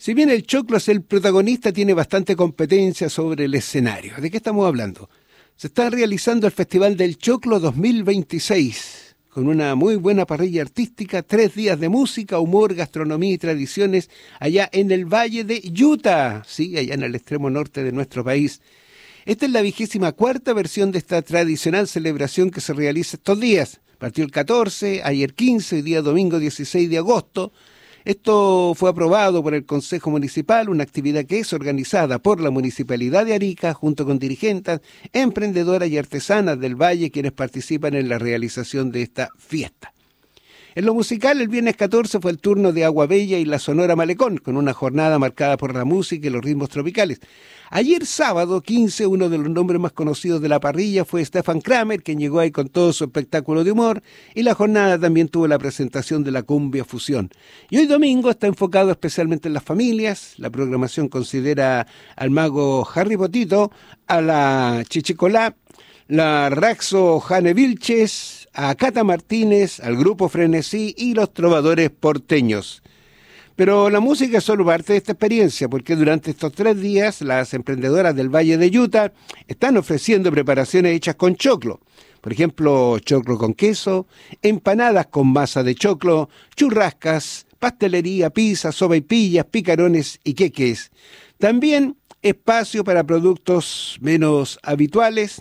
Si bien el choclo es el protagonista, tiene bastante competencia sobre el escenario. ¿De qué estamos hablando? Se está realizando el Festival del Choclo 2026, con una muy buena parrilla artística, 3 días de música, humor, gastronomía y tradiciones allá en el Valle de Utah, sí, allá en el extremo norte de nuestro país. Esta es la 24ª versión de esta tradicional celebración que se realiza estos días. Partió el 14, ayer 15, hoy día domingo 16 de agosto. Esto fue aprobado por el Consejo Municipal, una actividad que es organizada por la Municipalidad de Arica, junto con dirigentes, emprendedoras y artesanas del Valle, quienes participan en la realización de esta fiesta. En lo musical, el viernes 14 fue el turno de Agua Bella y la Sonora Malecón, con una jornada marcada por la música y los ritmos tropicales. Ayer sábado 15, uno de los nombres más conocidos de la parrilla fue Stefan Kramer, quien llegó ahí con todo su espectáculo de humor, y la jornada también tuvo la presentación de la cumbia fusión. Y hoy domingo está enfocado especialmente en las familias. La programación considera al mago Harry Potito, a la Chichicolá, la Raxo Jane Vilches, a Cata Martínez, al grupo Frenesí y los trovadores porteños. Pero la música es solo parte de esta experiencia, porque durante estos 3 días las emprendedoras del Valle de Utah están ofreciendo preparaciones hechas con choclo. Por ejemplo, choclo con queso, empanadas con masa de choclo, churrascas, pastelería, pizza, sopaipillas, picarones y queques. También espacio para productos menos habituales,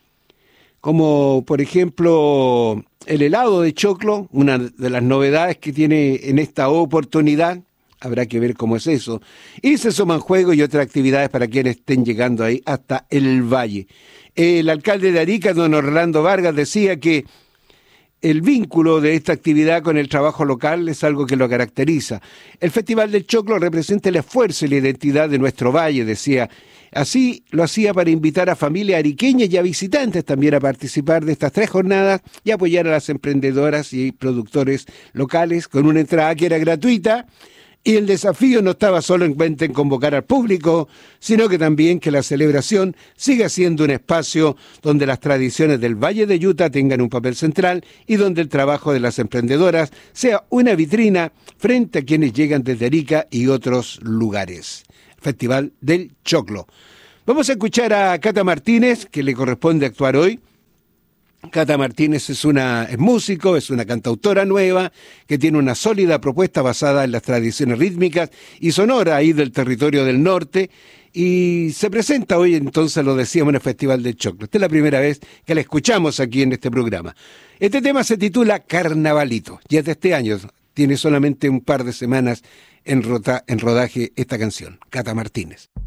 como por ejemplo el helado de choclo, una de las novedades que tiene en esta oportunidad. Habrá que ver cómo es eso. Y se suman juegos y otras actividades para quienes estén llegando ahí hasta el valle. El alcalde de Arica, don Orlando Vargas, decía que el vínculo de esta actividad con el trabajo local es algo que lo caracteriza. El Festival del Choclo representa el esfuerzo y la identidad de nuestro valle, decía. Así lo hacía para invitar a familias ariqueñas y a visitantes también a participar de estas 3 jornadas y apoyar a las emprendedoras y productores locales con una entrada que era gratuita. Y el desafío no estaba solo en convocar al público, sino que también que la celebración siga siendo un espacio donde las tradiciones del Valle de Utah tengan un papel central y donde el trabajo de las emprendedoras sea una vitrina frente a quienes llegan desde Arica y otros lugares. Festival del Choclo. Vamos a escuchar a Cata Martínez, que le corresponde actuar hoy. Cata Martínez es músico, es una cantautora nueva que tiene una sólida propuesta basada en las tradiciones rítmicas y sonoras ahí del territorio del norte, y se presenta hoy, entonces lo decíamos, en el Festival del Choclo. Esta es la primera vez que la escuchamos aquí en este programa. Este tema se titula Carnavalito, ya es de este año, tiene solamente un par de semanas en rodaje esta canción. Cata Martínez.